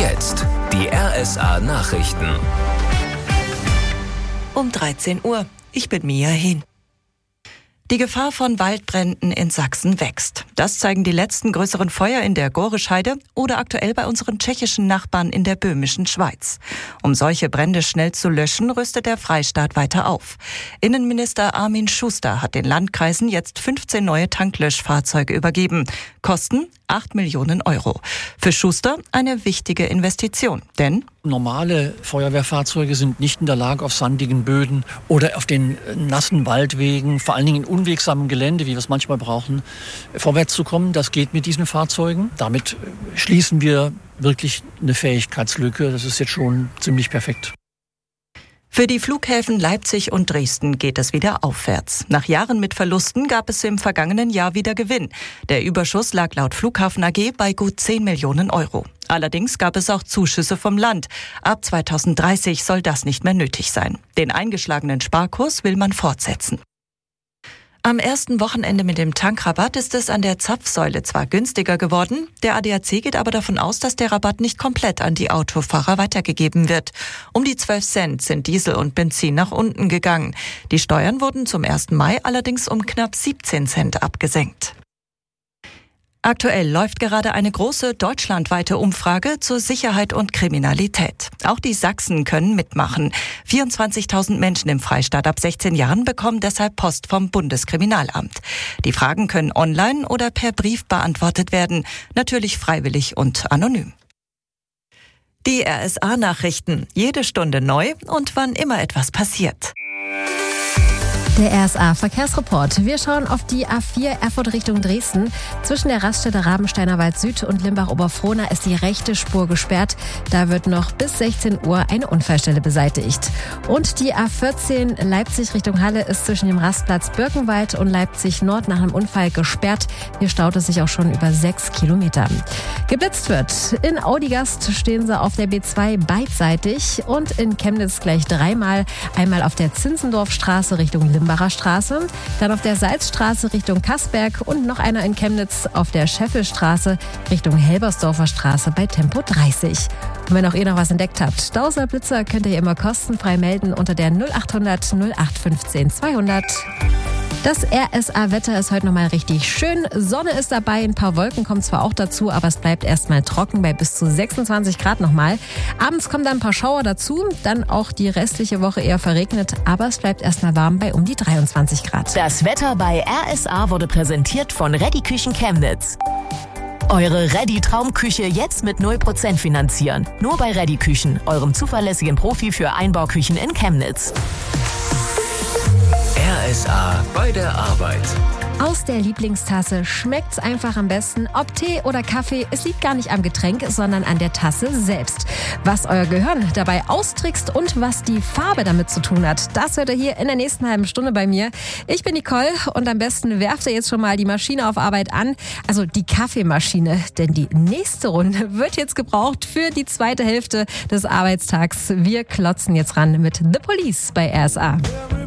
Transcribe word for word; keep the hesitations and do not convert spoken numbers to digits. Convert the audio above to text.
Jetzt die R S A-Nachrichten. Um dreizehn Uhr. Ich bin Mia Hin. Die Gefahr von Waldbränden in Sachsen wächst. Das zeigen die letzten größeren Feuer in der Gorischheide oder aktuell bei unseren tschechischen Nachbarn in der böhmischen Schweiz. Um solche Brände schnell zu löschen, rüstet der Freistaat weiter auf. Innenminister Armin Schuster hat den Landkreisen jetzt fünfzehn neue Tanklöschfahrzeuge übergeben. Kosten acht Millionen Euro. Für Schuster eine wichtige Investition, denn normale Feuerwehrfahrzeuge sind nicht in der Lage, auf sandigen Böden oder auf den nassen Waldwegen, vor allen Dingen in unwegsamem Gelände, wie wir es manchmal brauchen, vorwärts zu kommen. Das geht mit diesen Fahrzeugen. Damit schließen wir wirklich eine Fähigkeitslücke. Das ist jetzt schon ziemlich perfekt. Für die Flughäfen Leipzig und Dresden geht es wieder aufwärts. Nach Jahren mit Verlusten gab es im vergangenen Jahr wieder Gewinn. Der Überschuss lag laut Flughafen A G bei gut zehn Millionen Euro. Allerdings gab es auch Zuschüsse vom Land. Ab zweitausenddreißig soll das nicht mehr nötig sein. Den eingeschlagenen Sparkurs will man fortsetzen. Am ersten Wochenende mit dem Tankrabatt ist es an der Zapfsäule zwar günstiger geworden, der A D A C geht aber davon aus, dass der Rabatt nicht komplett an die Autofahrer weitergegeben wird. Um die zwölf Cent sind Diesel und Benzin nach unten gegangen. Die Steuern wurden zum ersten Mai allerdings um knapp siebzehn Cent abgesenkt. Aktuell läuft gerade eine große deutschlandweite Umfrage zur Sicherheit und Kriminalität. Auch die Sachsen können mitmachen. vierundzwanzigtausend Menschen im Freistaat ab sechzehn Jahren bekommen deshalb Post vom Bundeskriminalamt. Die Fragen können online oder per Brief beantwortet werden, natürlich freiwillig und anonym. Die R S A-Nachrichten, jede Stunde neu und wann immer etwas passiert. Der R S A-Verkehrsreport. Wir schauen auf die A vier Erfurt Richtung Dresden. Zwischen der Raststätte Rabensteiner Wald Süd und Limbach-Oberfrohna ist die rechte Spur gesperrt. Da wird noch bis sechzehn Uhr eine Unfallstelle beseitigt. Und die A vierzehn Leipzig Richtung Halle ist zwischen dem Rastplatz Birkenwald und Leipzig Nord nach einem Unfall gesperrt. Hier staut es sich auch schon über sechs Kilometer. Geblitzt wird. In Audigast stehen sie auf der B zwei beidseitig und in Chemnitz gleich dreimal. Einmal auf der Zinzendorfstraße Richtung Limbach. Limbacher Straße, dann auf der Salzstraße Richtung Kassberg und noch einer in Chemnitz auf der Scheffelstraße Richtung Helbersdorfer Straße bei Tempo dreißig. Und wenn auch ihr noch was entdeckt habt, Dauser Blitzer könnt ihr immer kostenfrei melden unter der null acht hundert null acht fünfzehn zweihundert. Das R S A-Wetter ist heute nochmal richtig schön. Sonne ist dabei, ein paar Wolken kommen zwar auch dazu, aber es bleibt erstmal trocken bei bis zu sechsundzwanzig Grad nochmal. Abends kommen dann ein paar Schauer dazu, dann auch die restliche Woche eher verregnet, aber es bleibt erstmal warm bei um die dreiundzwanzig Grad. Das Wetter bei R S A wurde präsentiert von Ready Küchen Chemnitz. Eure Ready Traumküche jetzt mit null Prozent finanzieren. Nur bei Ready Küchen, eurem zuverlässigen Profi für Einbauküchen in Chemnitz. R S A bei der Arbeit. Aus der Lieblingstasse schmeckt's einfach am besten. Ob Tee oder Kaffee, es liegt gar nicht am Getränk, sondern an der Tasse selbst. Was euer Gehirn dabei austrickst und was die Farbe damit zu tun hat, das hört ihr hier in der nächsten halben Stunde bei mir. Ich bin Nicole und am besten werft ihr jetzt schon mal die Maschine auf Arbeit an, also die Kaffeemaschine, denn die nächste Runde wird jetzt gebraucht für die zweite Hälfte des Arbeitstags. Wir klotzen jetzt ran mit The Police bei R S A.